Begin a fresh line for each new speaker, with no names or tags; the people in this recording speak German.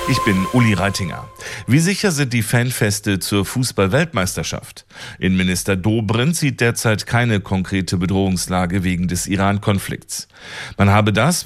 Ich bin Uli Reitinger. Wie sicher sind die Fanfeste zur Fußball-Weltmeisterschaft? Innenminister Dobrindt sieht derzeit keine konkrete Bedrohungslage wegen des Iran-Konflikts. Man habe das